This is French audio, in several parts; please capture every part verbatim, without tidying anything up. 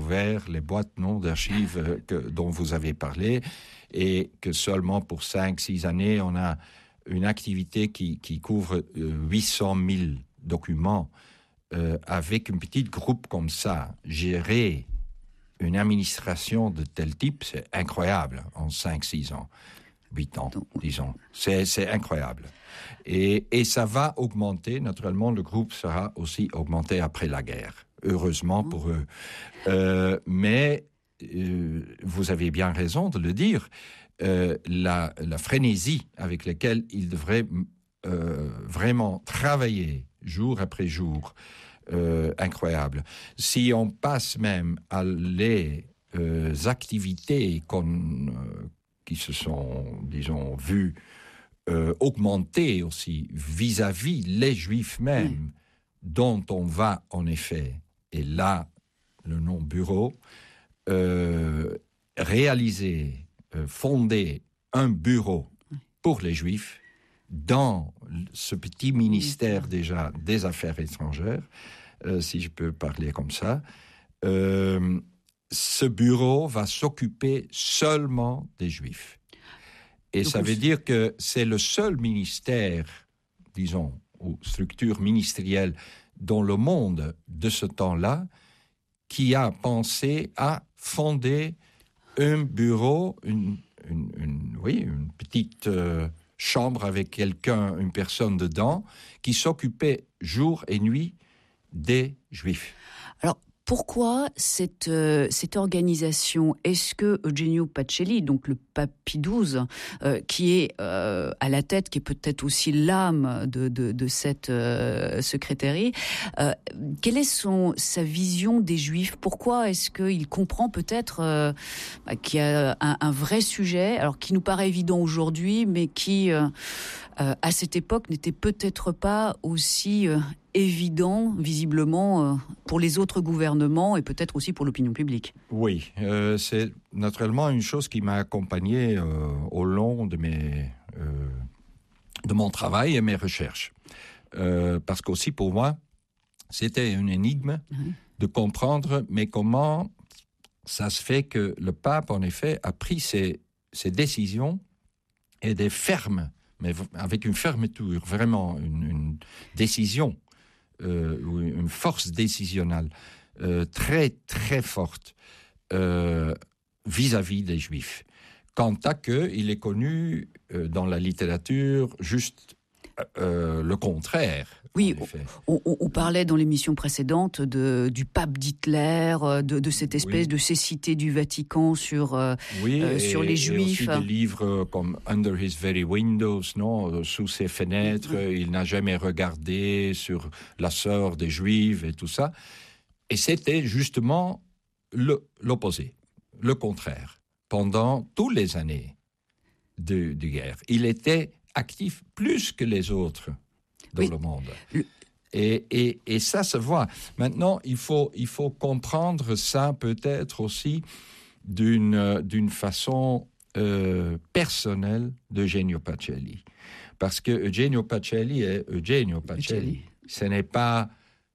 ouvert les boîtes non d'archives euh, que, dont vous avez parlé, et que seulement pour cinq six années, on a une activité qui, qui couvre euh, huit cent mille documents. Euh, avec un petit groupe comme ça, gérer une administration de tel type, c'est incroyable en cinq six ans, huit ans, disons. C'est, c'est incroyable. Et, et ça va augmenter, naturellement, le groupe sera aussi augmenté après la guerre, heureusement pour eux. Euh, mais euh, vous avez bien raison de le dire, euh, la, la frénésie avec laquelle ils devraient euh, vraiment travailler jour après jour, euh, incroyable. Si on passe même à les euh, activités qu'on, euh, qui se sont, disons, vues euh, augmenter aussi vis-à-vis les Juifs même, mmh. dont on va en effet, et là, le nom bureau, euh, réaliser, euh, fonder un bureau pour les Juifs dans ce petit ministère déjà des Affaires étrangères, euh, si je peux parler comme ça. Euh, ce bureau va s'occuper seulement des Juifs. Et donc ça veut dire que c'est le seul ministère, disons, ou structure ministérielle dans le monde de ce temps-là qui a pensé à fonder un bureau, une, une, une, oui, une petite euh, chambre avec quelqu'un, une personne dedans, qui s'occupait jour et nuit des Juifs. Alors, pourquoi cette, euh, cette organisation? Est-ce que Eugenio Pacelli, donc le pape Pie douze, euh, qui est euh, à la tête, qui est peut-être aussi l'âme de, de, de cette euh, secrétairie, euh, quelle est son, sa vision des Juifs? Pourquoi est-ce qu'il comprend peut-être euh, bah, qu'il y a un, un vrai sujet, alors qui nous paraît évident aujourd'hui, mais qui, euh, euh, à cette époque, n'était peut-être pas aussi... Euh, évident, visiblement, euh, pour les autres gouvernements et peut-être aussi pour l'opinion publique. Oui, euh, c'est naturellement une chose qui m'a accompagné euh, au long de, mes, euh, de mon travail et mes recherches. Euh, parce qu'aussi pour moi, c'était une énigme mmh. de comprendre, mais comment ça se fait que le pape, en effet, a pris ses, ses décisions et des fermes, mais avec une fermeture, vraiment une, une décision, Euh, une force décisionnelle euh, très très forte euh, vis-à-vis des Juifs. Quant à que, il est connu euh, dans la littérature juste euh, le contraire. Oui, on, on, on parlait dans l'émission précédente de, du pape d'Hitler, de, de cette espèce oui. de cécité du Vatican sur, euh, oui, euh, et, sur les Juifs. Et aussi des livres comme Under His Very Windows, non, sous ses fenêtres, oui. il n'a jamais regardé sur la sœur des Juifs et tout ça. Et c'était justement le, l'opposé, le contraire. Pendant toutes les années de, de guerre, il était actif plus que les autres dans oui. le monde. Le... Et, et, et ça se voit. Maintenant, il faut, il faut comprendre ça peut-être aussi d'une, d'une façon euh, personnelle d'Eugenio Pacelli. Parce que Eugenio Pacelli est Eugenio Pacelli. Ce n'est pas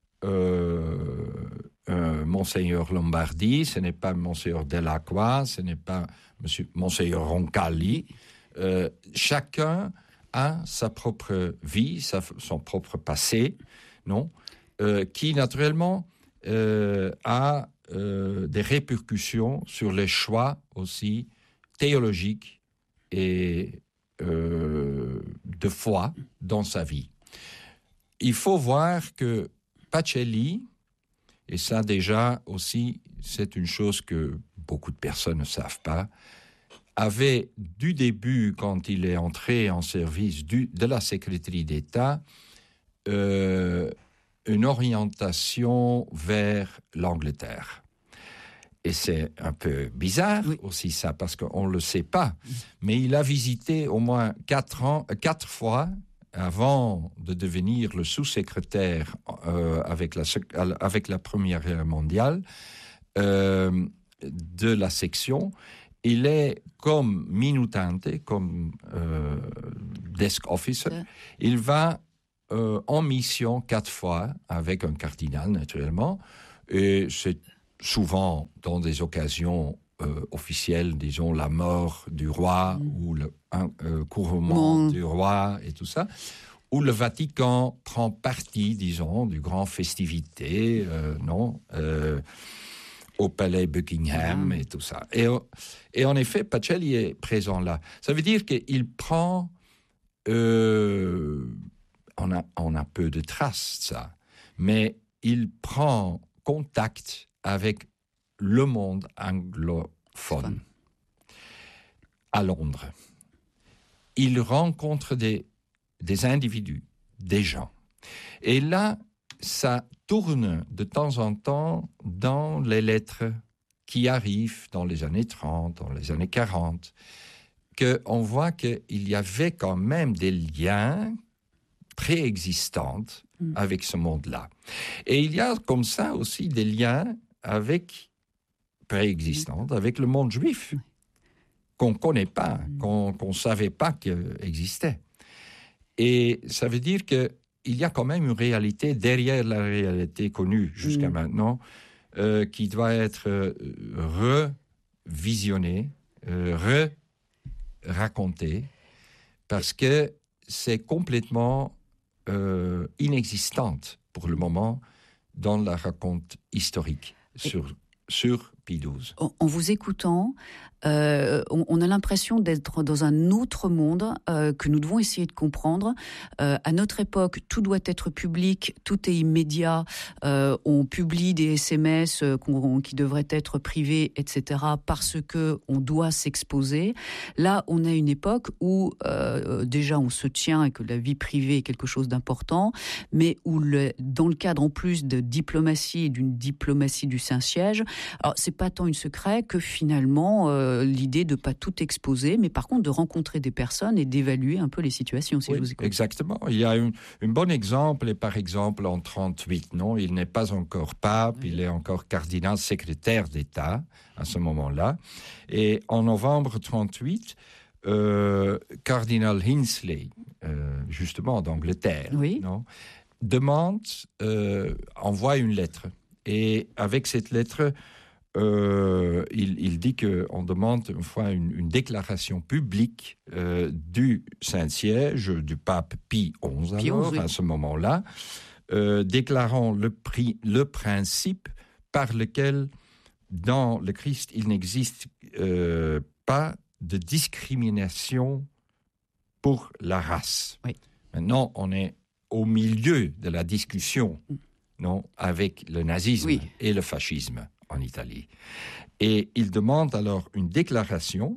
euh, euh, Monseigneur Lombardi, ce n'est pas Monseigneur Delacroix, ce n'est pas Monsieur, Monseigneur Roncalli. Euh, chacun a sa propre vie, sa, son propre passé, non, euh, qui naturellement euh, a euh, des répercussions sur les choix aussi théologiques et euh, de foi dans sa vie. Il faut voir que Pacelli, et ça déjà aussi, c'est une chose que beaucoup de personnes ne savent pas, avait du début, quand il est entré en service du, de la Secrétaire d'État, euh, une orientation vers l'Angleterre. Et c'est un peu bizarre oui. aussi ça, parce qu'on ne le sait pas. Mais il a visité au moins quatre, ans, quatre fois avant de devenir le sous-secrétaire euh, avec, la, avec la Première Guerre mondiale euh, de la section. Il est comme minutante, comme euh, desk officer. Ouais. Il va euh, en mission quatre fois avec un cardinal, naturellement. Et c'est, souvent dans des occasions euh, officielles, disons la mort du roi mmh. ou le un, euh, couronnement mmh. du roi et tout ça, où le Vatican prend parti, disons, du grand festivité, euh, non euh, au palais Buckingham mmh. et tout ça. Et, et en effet, Pacelli est présent là. Ça veut dire qu'il prend... Euh, on, a, on a peu de traces de ça, mais il prend contact avec le monde anglophone à Londres. Il rencontre des, des individus, des gens. Et là, ça tourne de temps en temps dans les lettres qui arrivent dans les années trente, dans les années quarante, qu'on voit qu'il y avait quand même des liens préexistants mmh. avec ce monde-là. Et il y a comme ça aussi des liens avec, préexistants avec le monde juif, qu'on ne connaît pas, mmh. qu'on ne savait pas qu'il existait. Et ça veut dire qu'il y a quand même une réalité derrière la réalité connue jusqu'à mmh. maintenant, euh, qui doit être euh, revisionnée, euh, re-racontée, parce que c'est complètement euh, inexistante pour le moment dans la raconte historique sur, sur Pie douze. En, en vous écoutant, euh, on, on a l'impression d'être dans un autre monde euh, que nous devons essayer de comprendre. Euh, à notre époque, tout doit être public, tout est immédiat. Euh, on publie des S M S euh, qu'on, qui devraient être privés, et cetera, parce que on doit s'exposer. Là, on a une époque où euh, déjà on se tient et que la vie privée est quelque chose d'important, mais où le, dans le cadre en plus de diplomatie et d'une diplomatie du Saint-Siège, alors c'est pas tant une secret que finalement euh, l'idée de pas tout exposer, mais par contre de rencontrer des personnes et d'évaluer un peu les situations. Si oui, je vous écoute. Exactement. Il y a un bon exemple, et par exemple en trente-huit, non, il n'est pas encore pape, oui. il est encore cardinal secrétaire d'État à ce moment-là. Et en novembre trente-huit, euh, cardinal Hinsley, euh, justement d'Angleterre, oui. non, demande, euh, envoie une lettre. Et avec cette lettre, Euh, il, il dit qu'on demande une fois une, une déclaration publique euh, du Saint-Siège, du pape Pie onze, Pie alors, onze, oui. à ce moment-là, euh, déclarant le, prix, le principe par lequel, dans le Christ, il n'existe euh, pas de discrimination pour la race. Oui. Maintenant, on est au milieu de la discussion, non, avec le nazisme oui. et le fascisme en Italie. Et il demande alors une déclaration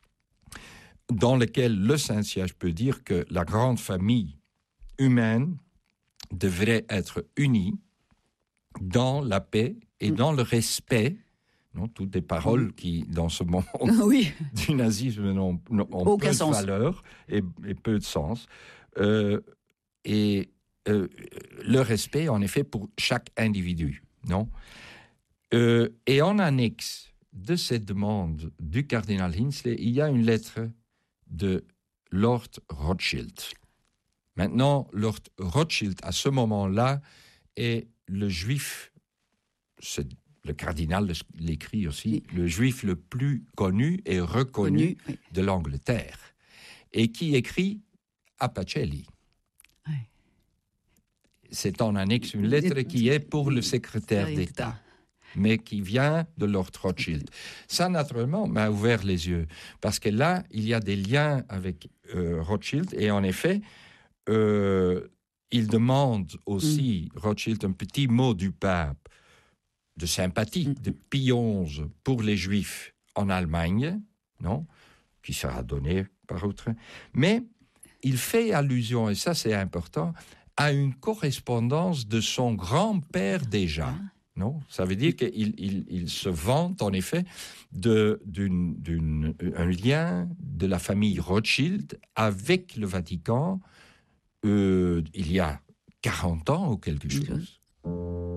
dans laquelle le Saint-Siège peut dire que la grande famille humaine devrait être unie dans la paix et mmh. dans le respect, non, toutes des paroles mmh. qui, dans ce moment oui. du nazisme, n'ont, n'ont aucun peu sens. de valeur et, et peu de sens. Euh, et euh, le respect, en effet, pour chaque individu, non ? Euh, et en annexe de cette demande du cardinal Hinsley, il y a une lettre de Lord Rothschild. Maintenant, Lord Rothschild, à ce moment-là, est le juif, c'est, le cardinal l'écrit aussi, oui. le juif le plus connu et reconnu connu, oui. de l'Angleterre, et qui écrit à Pacelli. Oui. C'est en annexe une lettre qui est pour le secrétaire d'État, mais qui vient de Lord Rothschild. Ça, naturellement, m'a ouvert les yeux, parce que là, il y a des liens avec euh, Rothschild, et en effet, euh, il demande aussi, mm. Rothschild, un petit mot du pape, de sympathie, mm. de Pie onze pour les Juifs en Allemagne, non, qui sera donné par autre, mais il fait allusion, et ça c'est important, à une correspondance de son grand-père déjà. Ah. Non, ça veut dire qu'il il, il se vante, en effet, de, d'une, d'une, un lien de la famille Rothschild avec le Vatican euh, il y a quarante ans ou quelque chose.